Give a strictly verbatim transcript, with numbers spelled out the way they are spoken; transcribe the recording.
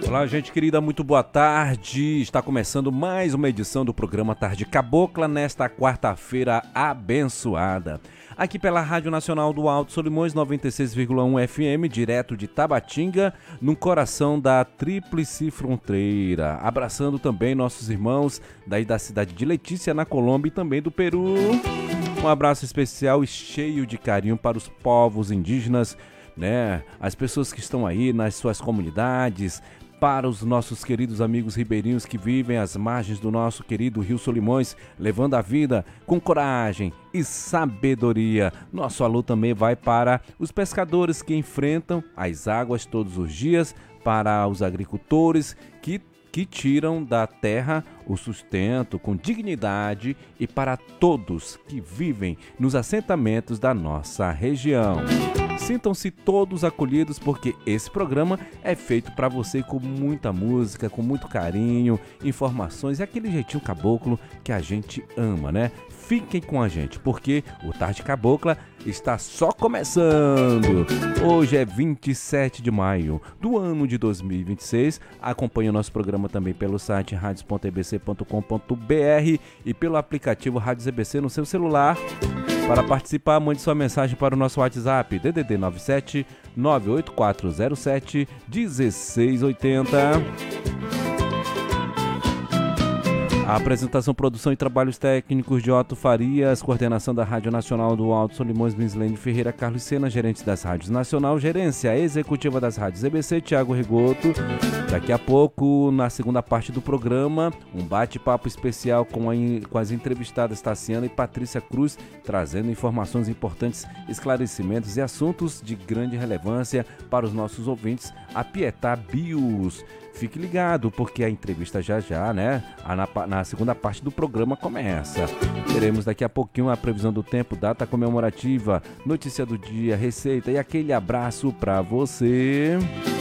Olá, gente querida, muito boa tarde. Está começando mais uma edição do programa Tarde Cabocla nesta quarta-feira abençoada. Aqui pela Rádio Nacional do Alto Solimões, noventa e seis vírgula um F M, direto de Tabatinga, no coração da Tríplice Fronteira. Abraçando também nossos irmãos daí da cidade de Letícia, na Colômbia, e também do Peru. Um abraço especial e cheio de carinho para os povos indígenas, né? As pessoas que estão aí nas suas comunidades, para os nossos queridos amigos ribeirinhos que vivem às margens do nosso querido Rio Solimões, levando a vida com coragem e sabedoria. Nosso alô também vai para os pescadores que enfrentam as águas todos os dias, para os agricultores que que tiram da terra o sustento com dignidade e para todos que vivem nos assentamentos da nossa região. Sintam-se todos acolhidos, porque esse programa é feito para você com muita música, com muito carinho, informações e aquele jeitinho caboclo que a gente ama, né? Fiquem com a gente, porque o Tarde Cabocla está só começando. Hoje é vinte e sete de maio do ano de dois mil e vinte e seis. Acompanhe o nosso programa também pelo site radios ponto e b c ponto com ponto b r e pelo aplicativo Rádios E B C no seu celular. Para participar, mande sua mensagem para o nosso WhatsApp, D D D nove sete nove oito quatro zero sete um seis oito zero. A apresentação, produção e trabalhos técnicos de Otto Farias, coordenação da Rádio Nacional do Alto Solimões, Mislene Ferreira, Carlos Sena, gerente das rádios Nacional, gerência executiva das rádios E B C, Thiago Rigoto. Daqui a pouco, na segunda parte do programa, um bate-papo especial com, a, com as entrevistadas Tassiana e Patrícia Cruz, trazendo informações importantes, esclarecimentos e assuntos de grande relevância para os nossos ouvintes, a Pietá Bios. Fique ligado, porque a entrevista já já, né? Na, na segunda parte do programa começa. Teremos daqui a pouquinho a previsão do tempo, data comemorativa, notícia do dia, receita e aquele abraço pra você.